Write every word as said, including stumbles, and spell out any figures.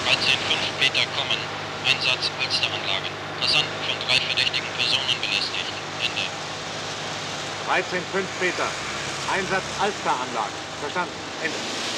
dreizehn fünf Peter kommen. Einsatz Alsteranlagen. Passanten von drei verdächtigen Personen belästigt. Ende. dreizehn fünf Peter. Einsatz Alsteranlagen. Verstanden. Ende.